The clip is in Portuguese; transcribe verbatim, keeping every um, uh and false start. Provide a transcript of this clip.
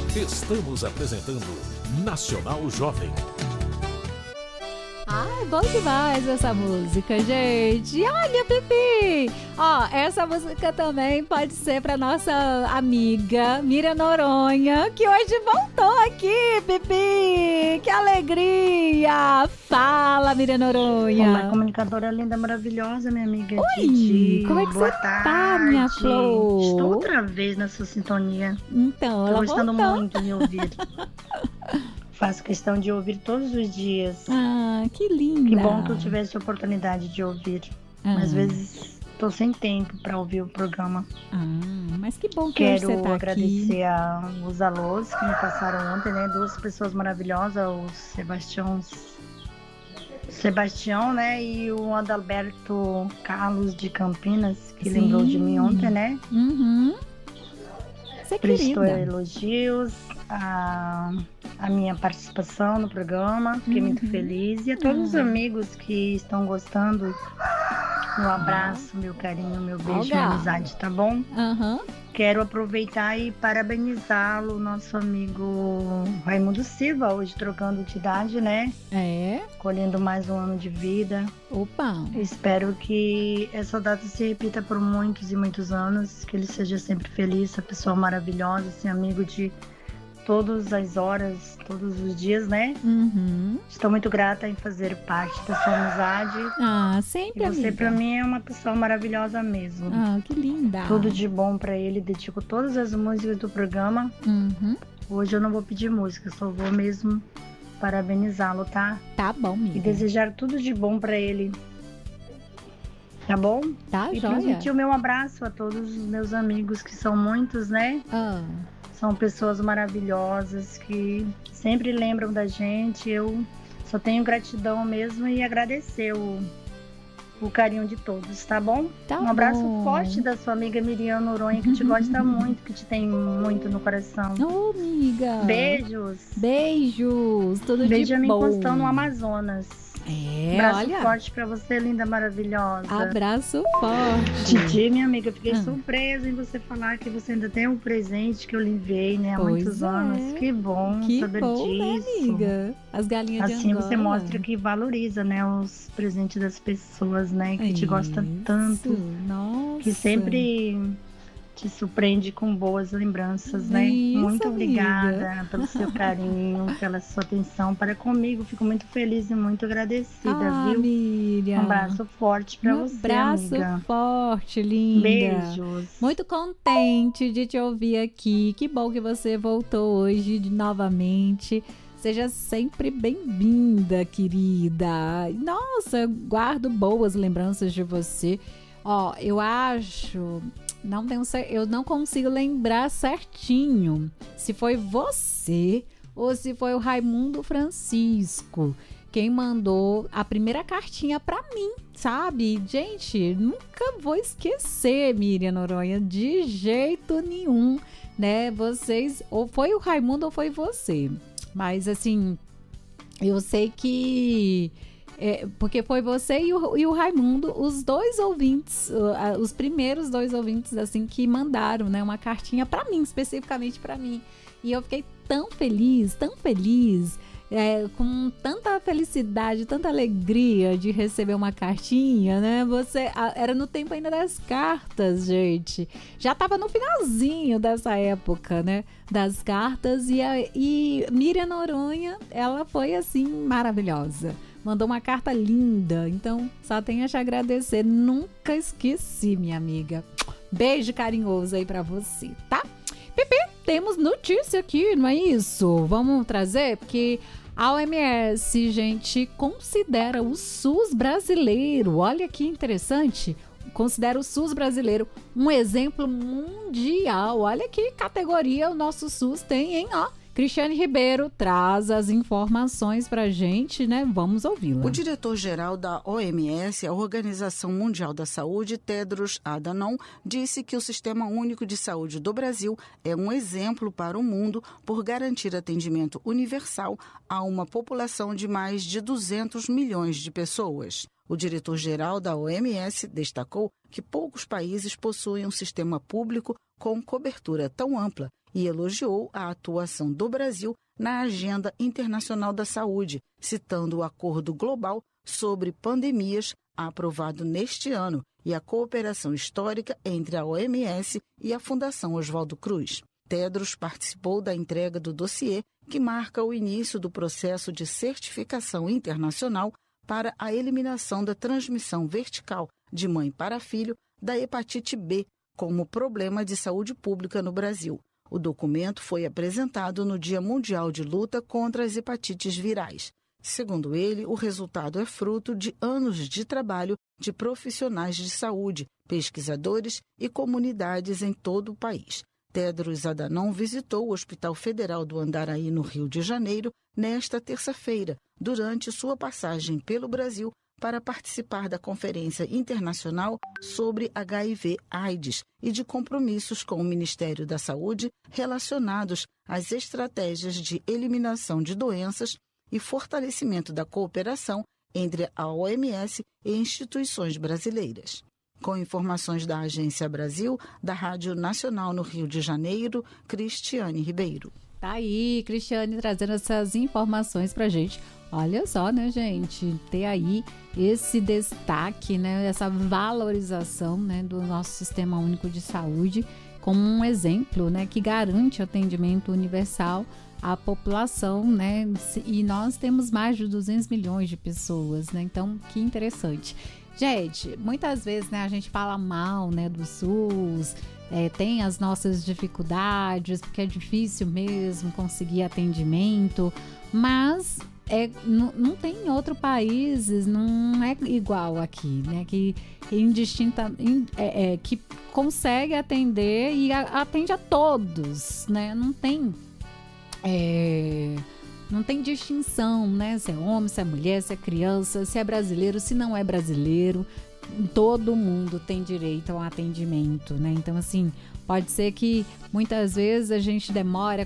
Estamos apresentando Nacional Jovem. Ai, bom demais essa música, gente. Olha, Pipi! Ó, essa música também pode ser pra nossa amiga Miriam Noronha, que hoje voltou aqui, Pipi! Que alegria! Fala, Miriam Noronha! Olá, comunicadora linda, maravilhosa, minha amiga Oi, Didi. como é que Boa você tarde. tá, minha flor? Estou outra vez na sua sintonia. Então, ela Tô gostando voltou. muito de ouvir. Faço questão de ouvir todos os dias. Ah, que linda! Que bom que eu tivesse a oportunidade de ouvir. Ah. Às vezes estou sem tempo para ouvir o programa. Ah, mas que bom que hoje Quero você tá agradecer a, os alôs que me passaram ontem, né? Duas pessoas maravilhosas, o Sebastião, Sebastião, né? E o Adalberto Carlos de Campinas, que Sim. lembrou de mim ontem, né? aqui. Uhum. Você é Prestou querida. elogios a, a minha participação no programa, fiquei muito Uhum. feliz. E a todos os Ah. amigos que estão gostando, meu abraço, meu carinho, meu beijo, Olga. minha amizade, tá bom? Aham. Quero aproveitar e parabenizá-lo, nosso amigo Raimundo Silva, hoje trocando de idade, né? É. Colhendo mais um ano de vida. Opa. Espero que essa data se repita por muitos e muitos anos, que ele seja sempre feliz, essa pessoa maravilhosa, esse amigo de todas as horas, todos os dias, né? Uhum. Estou muito grata em fazer parte da sua amizade. Ah, E sempre, você, amiga. pra mim, é uma pessoa maravilhosa mesmo. Ah, que linda. Tudo de bom pra ele, dedico todas as músicas do programa. Uhum. Hoje eu não vou pedir música, só vou mesmo parabenizá-lo, tá? Tá bom, E amiga. desejar tudo de bom pra ele. Tá bom? Tá, E joia. transmitir o meu abraço a todos os meus amigos, que são muitos, né? Ah, São pessoas maravilhosas que sempre lembram da gente. Eu só tenho gratidão mesmo e agradecer o, o carinho de todos, tá bom? tá Um abraço bom. forte da sua amiga Miriam Noronha, que te gosta muito, que te tem muito no coração. Ô, amiga. Beijos. Beijos. Tudo de Benjamin bom. Costão no Amazonas. É, Abraço olha. forte pra você, linda, maravilhosa. Abraço forte. Didi, minha amiga, fiquei Ah. surpresa em você falar que você ainda tem um presente que eu lhe enviei, né, há Pois muitos é. anos. Que bom Que saber bom, disso. né, amiga? As galinhas de Assim Angola. você mostra que valoriza, né, os presentes das pessoas, né, que te gosta Isso. tanto, Nossa. que sempre te surpreende com boas lembranças, né? Isso, Muito amiga. obrigada pelo seu carinho, pela sua atenção para comigo. Fico muito feliz e muito agradecida, Ah, viu? Miriam. Um abraço forte para Um você, abraço amiga. forte, linda. Beijos. Muito contente de te ouvir aqui. Que bom que você voltou hoje de- novamente. Seja sempre bem-vinda, querida. Nossa, eu guardo boas lembranças de você. Ó, eu acho, não tenho, cer- eu não consigo lembrar certinho se foi você ou se foi o Raimundo Francisco quem mandou a primeira cartinha pra mim, sabe? Gente, nunca vou esquecer, Miriam Noronha, de jeito nenhum, né? Vocês, ou foi o Raimundo ou foi você. Mas, assim, eu sei que... é, porque foi você e o, e o Raimundo, os dois ouvintes, uh, uh, os primeiros dois ouvintes, assim, que mandaram, né? Uma cartinha pra mim, especificamente pra mim. E eu fiquei tão feliz, tão feliz... É, com tanta felicidade, tanta alegria de receber uma cartinha, né? Você a, era no tempo ainda das cartas, gente. Já tava no finalzinho dessa época, né? Das cartas e, a, e Miriam Noronha, ela foi assim maravilhosa. Mandou uma carta linda, então só tenho a te agradecer. Nunca esqueci, minha amiga. Beijo carinhoso aí pra você, tá? Pipi, temos notícia aqui, não é isso? Vamos trazer? Porque a O M S, gente, considera o SUS brasileiro, olha que interessante, considera o SUS brasileiro um exemplo mundial. Olha que categoria o nosso SUS tem, hein? Ó, Cristiane Ribeiro traz as informações pra gente, né? Vamos ouvi-la. O diretor-geral da O M S, a Organização Mundial da Saúde, Tedros Adhanom, disse que o Sistema Único de Saúde do Brasil é um exemplo para o mundo por garantir atendimento universal a uma população de mais de duzentos milhões de pessoas. O diretor-geral da O M S destacou que poucos países possuem um sistema público com cobertura tão ampla e elogiou a atuação do Brasil na Agenda Internacional da Saúde, citando o Acordo Global sobre Pandemias, aprovado neste ano, e a cooperação histórica entre a O M S e a Fundação Oswaldo Cruz. Tedros participou da entrega do dossiê que marca o início do processo de certificação internacional para a eliminação da transmissão vertical de mãe para filho da hepatite B como problema de saúde pública no Brasil. O documento foi apresentado no Dia Mundial de Luta contra as Hepatites Virais. Segundo ele, o resultado é fruto de anos de trabalho de profissionais de saúde, pesquisadores e comunidades em todo o país. Tedros Adhanom visitou o Hospital Federal do Andaraí, no Rio de Janeiro, nesta terça-feira, durante sua passagem pelo Brasil para participar da Conferência Internacional sobre H I V AIDS e de compromissos com o Ministério da Saúde relacionados às estratégias de eliminação de doenças e fortalecimento da cooperação entre a O M S e instituições brasileiras. Com informações da Agência Brasil, da Rádio Nacional no Rio de Janeiro, Cristiane Ribeiro. Tá aí, Cristiane, trazendo essas informações pra gente. Olha só, né, gente, ter aí esse destaque, né, essa valorização, né, do nosso Sistema Único de Saúde como um exemplo, né, que garante atendimento universal à população, né, e nós temos mais de duzentos milhões de pessoas, né, então que interessante. Gente, muitas vezes, né, a gente fala mal, né, do SUS, é, tem as nossas dificuldades, porque é difícil mesmo conseguir atendimento, mas é, não, não tem em outros países, não é igual aqui, né, que indistinta, é, é, que consegue atender e a, atende a todos, né, não tem... É... Não tem distinção, né? Se é homem, se é mulher, se é criança, se é brasileiro, se não é brasileiro. Todo mundo tem direito ao atendimento, né? Então, assim, pode ser que muitas vezes a gente demora